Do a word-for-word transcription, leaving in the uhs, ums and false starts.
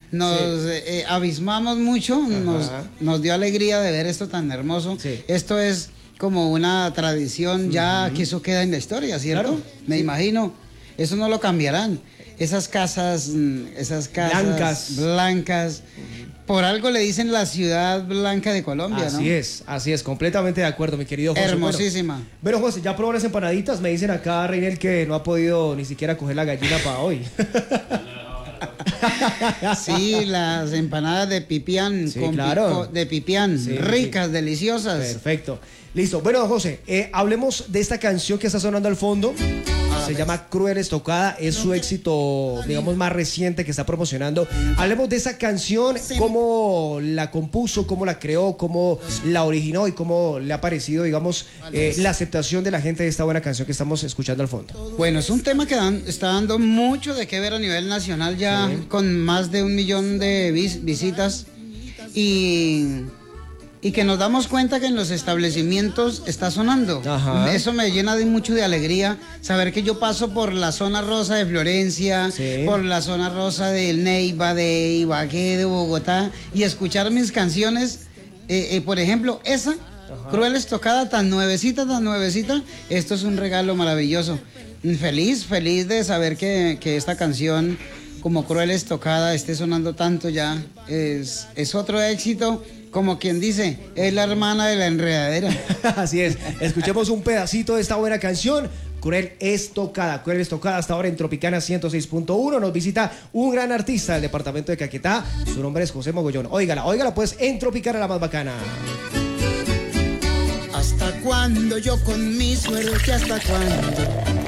nos sí. eh, abismamos mucho, nos, nos dio alegría de ver esto tan hermoso. Sí. Esto es como una tradición ya uh-huh. que eso queda en la historia, ¿cierto? Claro. Me sí. imagino, eso no lo cambiarán. Esas casas, esas casas blancas, blancas uh-huh. por algo le dicen la ciudad blanca de Colombia, así ¿no? Así es, así es, completamente de acuerdo, mi querido José. Hermosísima. Bueno, bueno, José, ya probó las empanaditas, me dicen acá, Reinel, que no ha podido ni siquiera coger la gallina para hoy. Sí, las empanadas de pipián, sí, con claro. pico, de pipián, sí, ricas, sí. deliciosas. Perfecto. Listo. Bueno, José, eh, hablemos de esta canción que está sonando al fondo. Ah, Se ves. llama Cruel Estocada. Es su éxito, digamos, más reciente que está promocionando. Hablemos de esa canción, cómo la compuso, cómo la creó, cómo la originó y cómo le ha parecido, digamos, eh, la aceptación de la gente de esta buena canción que estamos escuchando al fondo. Bueno, es un tema que dan, está dando mucho de qué ver a nivel nacional ya, sí. con más de un millón de vis visitas y... y que nos damos cuenta que en los establecimientos está sonando. Ajá. Eso me llena de mucho de alegría, saber que yo paso por la zona rosa de Florencia, sí. por la zona rosa del Neiva, de Ibagué, de Bogotá, y escuchar mis canciones, eh, eh, por ejemplo, esa, Ajá. Cruel Estocada, tan nuevecita, tan nuevecita, esto es un regalo maravilloso. Feliz, feliz de saber que, que esta canción, como Cruel Estocada, esté sonando tanto ya, es, es otro éxito. Como quien dice, es la hermana de la enredadera. Así es. Escuchemos un pedacito de esta buena canción, Cruel Estocada. Cruel Estocada hasta ahora en Tropicana ciento seis punto uno. Nos visita un gran artista del departamento de Caquetá. Su nombre es José Mogollón. Óigala, óigala pues en Tropicana, la más bacana. ¿Hasta cuándo yo con mi suerte? ¿Hasta cuándo?